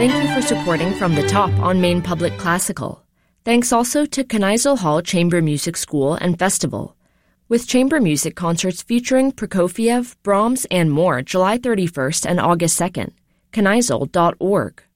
Thank you for supporting From the Top on Maine Public Classical. Thanks also to Kneisel Hall Chamber Music School and Festival, with chamber music concerts featuring Prokofiev, Brahms, and more July 31st and August 2nd. Kneisel.org.